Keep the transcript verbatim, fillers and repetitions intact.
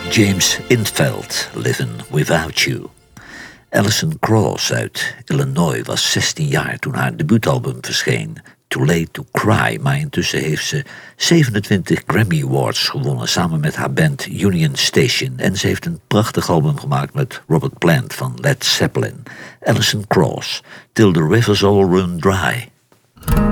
James Intveld, Livin' Without You. Alison Krauss uit Illinois was zestien jaar toen haar debuutalbum verscheen, Too Late to Cry, maar intussen heeft ze zevenentwintig Grammy Awards gewonnen samen met haar band Union Station. En ze heeft een prachtig album gemaakt met Robert Plant van Led Zeppelin. Alison Krauss, Till the Rivers All Run Dry.